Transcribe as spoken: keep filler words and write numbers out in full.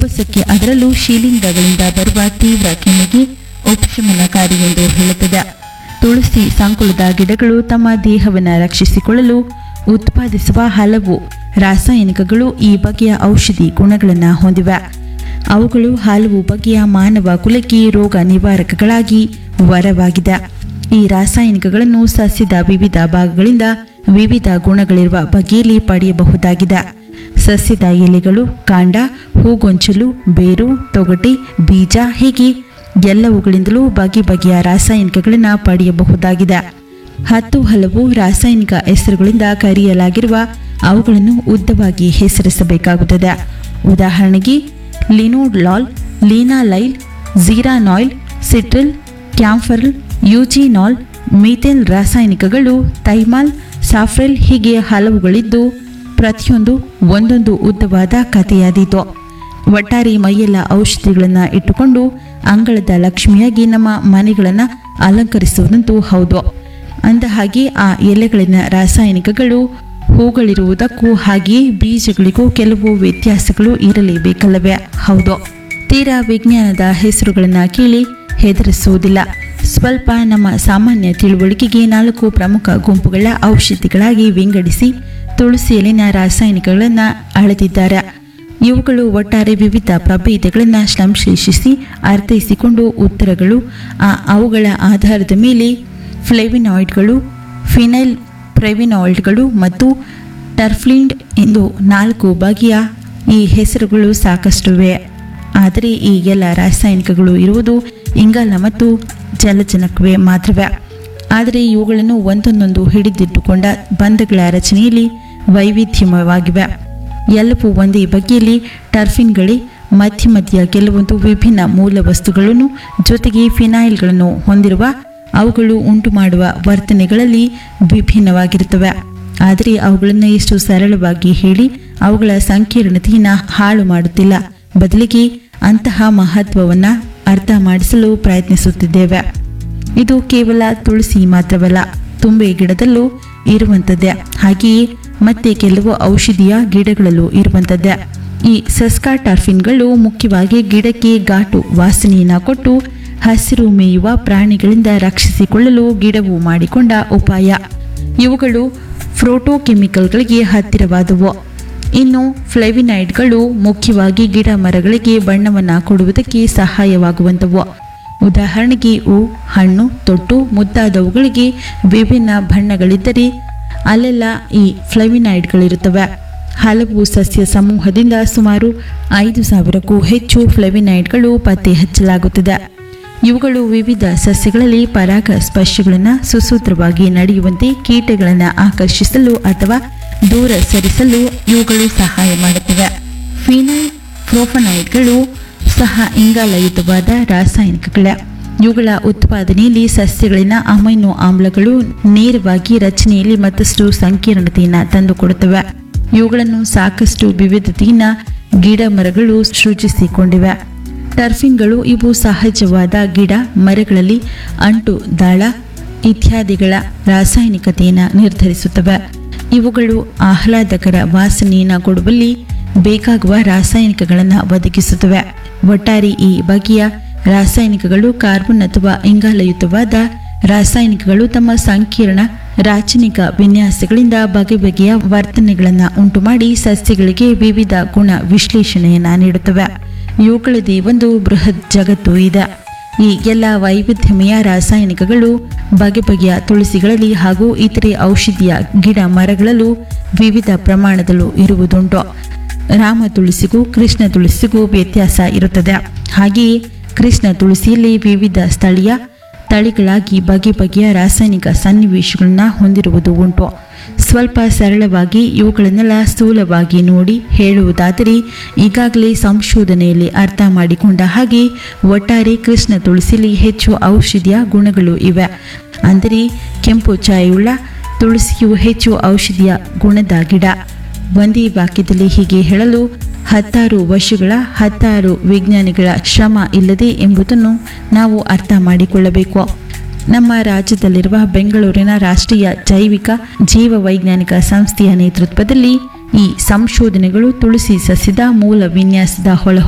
ಉಬ್ಬಸಕ್ಕೆ ಅದರಲ್ಲೂ ಶಿಲೀಂಧ್ರಗಳಿಂದ ಬರುವ ತೀವ್ರ ಕೆಮ್ಮಿಗೆ ಉಪಶಮನಕಾರಿ ಎಂದು ಹೇಳುತ್ತದೆ. ತುಳಸಿ ಸಂಕುಲದ ಗಿಡಗಳು ತಮ್ಮ ದೇಹವನ್ನು ರಕ್ಷಿಸಿಕೊಳ್ಳಲು ಉತ್ಪಾದಿಸುವ ಹಲವು ರಾಸಾಯನಿಕಗಳು ಈ ಬಗೆಯ ಔಷಧಿ ಗುಣಗಳನ್ನು ಹೊಂದಿವೆ. ಅವುಗಳು ಹಲವು ಬಗೆಯ ಮಾನವ ಕುಲಕ್ಕೆ ರೋಗ ನಿವಾರಕಗಳಾಗಿ ವರವಾಗಿದೆ. ಈ ರಾಸಾಯನಿಕಗಳನ್ನು ಸಸ್ಯದ ವಿವಿಧ ಭಾಗಗಳಿಂದ ವಿವಿಧ ಗುಣಗಳಿರುವ ಬಗೆಯಲ್ಲಿ ಪಡೆಯಬಹುದಾಗಿದೆ. ಸಸ್ಯದ ಎಲೆಗಳು, ಕಾಂಡ, ಹೂಗೊಂಚಲು, ಬೇರು, ತೊಗಟೆ, ಬೀಜ ಹೀಗೆ ಎಲ್ಲವುಗಳಿಂದಲೂ ಬಗೆ ಬಗೆಯ ರಾಸಾಯನಿಕಗಳನ್ನು ಪಡೆಯಬಹುದಾಗಿದೆ. ಹತ್ತು ಹಲವು ರಾಸಾಯನಿಕ ಹೆಸರುಗಳಿಂದ ಕರೆಯಲಾಗಿರುವ ಅವುಗಳನ್ನು ಉದ್ದವಾಗಿ ಹೆಸರಿಸಬೇಕಾಗುತ್ತದೆ. ಉದಾಹರಣೆಗೆ ಲಿನೋಡ್ಲಾಲ್, ಲೀನಾಲೈಲ್, ಝೀರಾನಾಯ್ಲ್, ಸಿಟ್ರಿಲ್, ಕ್ಯಾಂಫರ್ಲ್, ಯೂಜಿನಾಲ್, ಮೀಥೇಲ್ ರಾಸಾಯನಿಕಗಳು, ಥೈಮಾಲ್, ಸಾಫ್ರೆಲ್ ಹೀಗೆ ಹಲವುಗಳಿದ್ದು ಪ್ರತಿಯೊಂದು ಒಂದೊಂದು ಉದ್ದವಾದ ಕಥೆಯಾದೀತು. ಒಟ್ಟಾರೆ ಮೈಯೆಲ್ಲ ಔಷಧಿಗಳನ್ನು ಇಟ್ಟುಕೊಂಡು ಅಂಗಳದ ಲಕ್ಷ್ಮಿಯಾಗಿ ನಮ್ಮ ಮನೆಗಳನ್ನು ಅಲಂಕರಿಸುವುದಂತೂ ಹೌದು. ಅಂದ ಹಾಗೆ ಆ ಎಲೆಗಳಿನ ರಾಸಾಯನಿಕಗಳು ಹೂಗಳಿರುವುದಕ್ಕೂ ಹಾಗೆಯೇ ಬೀಜಗಳಿಗೂ ಕೆಲವು ವ್ಯತ್ಯಾಸಗಳು ಇರಲೇಬೇಕಲ್ಲವೇ? ಹೌದು. ತೀರಾ ವಿಜ್ಞಾನದ ಹೆಸರುಗಳನ್ನು ಕೇಳಿ ಹೆದರಿಸುವುದಿಲ್ಲ. ಸ್ವಲ್ಪ ನಮ್ಮ ಸಾಮಾನ್ಯ ತಿಳುವಳಿಕೆಗೆ ನಾಲ್ಕು ಪ್ರಮುಖ ಗುಂಪುಗಳ ಔಷಧಿಗಳಾಗಿ ವಿಂಗಡಿಸಿ ತುಳಸಿಯಲ್ಲಿನ ರಾಸಾಯನಿಕಗಳನ್ನು ಅಳೆದಿದ್ದಾರೆ. ಇವುಗಳು ಒಟ್ಟಾರೆ ವಿವಿಧ ಪ್ರಭೇದಗಳನ್ನು ಸಂಶ್ಲೇಷಿಸಿ ಅರ್ಥೈಸಿಕೊಂಡು ಉತ್ತರಗಳು ಆ ಅವುಗಳ ಆಧಾರದ ಮೇಲೆ ಫ್ಲೇವಿನಾಯ್ಡ್ಗಳು, ಫಿನೈಲ್ ಪ್ರೆವಿನಾಯ್ಡ್ಗಳು ಮತ್ತು ಟರ್ಫ್ಲಿಂಡ್ ಎಂದು ನಾಲ್ಕು ಬಗೆಯ ಈ ಹೆಸರುಗಳು ಸಾಕಷ್ಟಿವೆ. ಆದರೆ ಈ ಎಲ್ಲ ರಾಸಾಯನಿಕಗಳು ಇರುವುದು ಇಂಗಾಲ ಮತ್ತು ಜಲಜನಕವೇ ಮಾತ್ರವೇ. ಆದರೆ ಇವುಗಳನ್ನು ಒಂದೊಂದೊಂದು ಹಿಡಿದಿಟ್ಟುಕೊಂಡ ಬಂಧಗಳ ರಚನೆಯಲ್ಲಿ ವೈವಿಧ್ಯಮಯವಾಗಿವೆ. ಎಲ್ಲವೂ ಒಂದೇ ಬಗೆಯಲ್ಲಿ ಟರ್ಫಿನ್ಗಳೇ. ಮಧ್ಯ ಮಧ್ಯ ಕೆಲವೊಂದು ವಿಭಿನ್ನ ಮೂಲ ವಸ್ತುಗಳನ್ನು ಜೊತೆಗೆ ಫಿನೈಲ್ಗಳನ್ನು ಹೊಂದಿರುವ ಅವುಗಳು ಉಂಟು ಮಾಡುವ ವರ್ತನೆಗಳಲ್ಲಿ ವಿಭಿನ್ನವಾಗಿರುತ್ತವೆ. ಆದರೆ ಅವುಗಳನ್ನು ಎಷ್ಟು ಸರಳವಾಗಿ ಹೇಳಿ ಅವುಗಳ ಸಂಕೀರ್ಣತೆಯನ್ನು ಹಾಳು ಮಾಡುತ್ತಿಲ್ಲ. ಬದಲಿಗೆ ಅಂತಹ ಮಹತ್ವವನ್ನು ಅರ್ಥ ಮಾಡಿಸಲು ಪ್ರಯತ್ನಿಸುತ್ತಿದ್ದೇವೆ. ಇದು ಕೇವಲ ತುಳಸಿ ಮಾತ್ರವಲ್ಲ, ತುಂಬೆ ಗಿಡದಲ್ಲೂ ಇರುವಂಥದ್ದೇ. ಹಾಗೆಯೇ ಮತ್ತೆ ಕೆಲವು ಔಷಧಿಯ ಗಿಡಗಳಲ್ಲೂ ಇರುವಂಥದ್ದೇ. ಈ ಸಸ್ಕಾಟರ್ಫಿನ್ಗಳು ಮುಖ್ಯವಾಗಿ ಗಿಡಕ್ಕೆ ಘಾಟು ವಾಸನೆಯನ್ನು ಕೊಟ್ಟು ಹಸಿರು ಮೇಯುವ ಪ್ರಾಣಿಗಳಿಂದ ರಕ್ಷಿಸಿಕೊಳ್ಳಲು ಗಿಡವು ಮಾಡಿಕೊಂಡ ಉಪಾಯ. ಇವುಗಳು ಪ್ರೋಟೋಕೆಮಿಕಲ್ಗಳಿಗೆ ಹತ್ತಿರವಾದವು. ಇನ್ನು ಫ್ಲೇವಿನೈಡ್ಗಳು ಮುಖ್ಯವಾಗಿ ಗಿಡ ಮರಗಳಿಗೆ ಬಣ್ಣವನ್ನು ಕೊಡುವುದಕ್ಕೆ ಸಹಾಯವಾಗುವಂಥವು. ಉದಾಹರಣೆಗೆ ಹೂ, ಹಣ್ಣು, ತೊಟ್ಟು ಮುಂತಾದವುಗಳಿಗೆ ವಿಭಿನ್ನ ಬಣ್ಣಗಳಿದ್ದರೆ ಅಲ್ಲೆಲ್ಲ ಈ ಫ್ಲೇವಿನೈಡ್ಗಳಿರುತ್ತವೆ. ಹಲವು ಸಸ್ಯ ಸಮೂಹದಿಂದ ಸುಮಾರು ಐದು ಸಾವಿರಕ್ಕೂ ಹೆಚ್ಚು ಫ್ಲೇವಿನೈಡ್ಗಳು ಪತ್ತೆ ಹಚ್ಚಲಾಗುತ್ತದೆ. ಇವುಗಳು ವಿವಿಧ ಸಸ್ಯಗಳಲ್ಲಿ ಪರಾಗ ಸ್ಪರ್ಶಗಳನ್ನು ಸುಸೂತ್ರವಾಗಿ ನಡೆಯುವಂತೆ ಕೀಟಗಳನ್ನು ಆಕರ್ಷಿಸಲು ಅಥವಾ ದೂರ ಸರಿಸಲು ಇವುಗಳು ಸಹಾಯ ಮಾಡುತ್ತವೆ. ಫಿನೈಲ್ ಪ್ರೋಫನೈಡ್ಗಳು ಸಹ ಇಂಗಾಲಯುತವಾದ ರಾಸಾಯನಿಕಗಳೇ. ಇವುಗಳ ಉತ್ಪಾದನೆಯಲ್ಲಿ ಸಸ್ಯಗಳಿನ ಅಮೈನೋ ಆಮ್ಲಗಳು ನೇರವಾಗಿ ರಚನೆಯಲ್ಲಿ ಮತ್ತಷ್ಟು ಸಂಕೀರ್ಣತೆಯನ್ನು ತಂದುಕೊಡುತ್ತವೆ. ಇವುಗಳನ್ನು ಸಾಕಷ್ಟು ವಿವಿಧತೆಯನ್ನು ಗಿಡ ಮರಗಳು ಸೃಜಿಸಿಕೊಂಡಿವೆ. ಟರ್ಫಿನ್ಗಳು ಇವು ಸಹಜವಾದ ಗಿಡ ಮರಗಳಲ್ಲಿ ಅಂಟು ದಾಳ ಇತ್ಯಾದಿಗಳ ರಾಸಾಯನಿಕತೆಯನ್ನು ನಿರ್ಧರಿಸುತ್ತವೆ. ಇವುಗಳು ಆಹ್ಲಾದಕರ ವಾಸನೆಯನ್ನು ಕೊಡುವಲ್ಲಿ ಬೇಕಾಗುವ ರಾಸಾಯನಿಕಗಳನ್ನು ಒದಗಿಸುತ್ತವೆ. ಒಟ್ಟಾರೆ ಈ ಬಗೆಯ ರಾಸಾಯನಿಕಗಳು ಕಾರ್ಬನ್ ಅಥವಾ ಇಂಗಾಲಯುತವಾದ ರಾಸಾಯನಿಕಗಳು ತಮ್ಮ ಸಂಕೀರ್ಣ ರಾಚನಿಕ ವಿನ್ಯಾಸಗಳಿಂದ ಬಗೆ ಬಗೆಯ ವರ್ತನೆಗಳನ್ನು ಉಂಟುಮಾಡಿ ಸಸ್ಯಗಳಿಗೆ ವಿವಿಧ ಗುಣ ವಿಶ್ಲೇಷಣೆಯನ್ನು ನೀಡುತ್ತವೆ. ಇವುಗಳದೇ ಒಂದು ಬೃಹತ್ ಜಗತ್ತು ಇದೆ. ಈ ಎಲ್ಲ ವೈವಿಧ್ಯಮಯ ರಾಸಾಯನಿಕಗಳು ಬಗೆ ಬಗೆಯ ತುಳಸಿಗಳಲ್ಲಿ ಹಾಗೂ ಇತರೆ ಔಷಧೀಯ ಗಿಡ ಮರಗಳಲ್ಲೂ ವಿವಿಧ ಪ್ರಮಾಣದಲ್ಲೂ ಇರುವುದುಂಟು. ರಾಮ ತುಳಸಿಗೂ ಕೃಷ್ಣ ತುಳಸಿಗೂ ವ್ಯತ್ಯಾಸ ಇರುತ್ತದೆ. ಹಾಗೆಯೇ ಕೃಷ್ಣ ತುಳಸಿಯಲ್ಲಿ ವಿವಿಧ ಸ್ಥಳೀಯ ತಳಿಗಳಾಗಿ ಬಗೆ ಬಗೆಯ ರಾಸಾಯನಿಕ ಸನ್ನಿವೇಶಗಳನ್ನು ಹೊಂದಿರುವುದು ಉಂಟು. ಸ್ವಲ್ಪ ಸರಳವಾಗಿ ಇವುಗಳನ್ನೆಲ್ಲ ಸ್ಥೂಲವಾಗಿ ನೋಡಿ ಹೇಳುವುದಾದರೆ ಈಗಾಗಲೇ ಸಂಶೋಧನೆಯಲ್ಲಿ ಅರ್ಥ ಮಾಡಿಕೊಂಡ ಹಾಗೆ ಒಟ್ಟಾರೆ ಕೃಷ್ಣ ತುಳಸಿಯಲ್ಲಿ ಹೆಚ್ಚು ಔಷಧಿಯ ಗುಣಗಳು ಇವೆ. ಅಂದರೆ ಕೆಂಪು ಛಾಯೆಯುಳ್ಳ ತುಳಸಿಯು ಹೆಚ್ಚು ಔಷಧಿಯ ಗುಣದ ಗಿಡ. ಒಂದೇ ವಾಕ್ಯದಲ್ಲಿ ಹೀಗೆ ಹೇಳಲು ಹತ್ತಾರು ವರ್ಷಗಳ ಹತ್ತಾರು ವಿಜ್ಞಾನಿಗಳ ಶ್ರಮ ಇಲ್ಲದೆ ಎಂಬುದನ್ನು ನಾವು ಅರ್ಥ ಮಾಡಿಕೊಳ್ಳಬೇಕು. ನಮ್ಮ ರಾಜ್ಯದಲ್ಲಿರುವ ಬೆಂಗಳೂರಿನ ರಾಷ್ಟ್ರೀಯ ಜೈವಿಕ ಜೀವವೈಜ್ಞಾನಿಕ ಸಂಸ್ಥೆಯ ನೇತೃತ್ವದಲ್ಲಿ ಈ ಸಂಶೋಧನೆಗಳು ತುಳಸಿ ಸಸ್ಯದ ಮೂಲ ವಿನ್ಯಾಸದ ಹೊಳ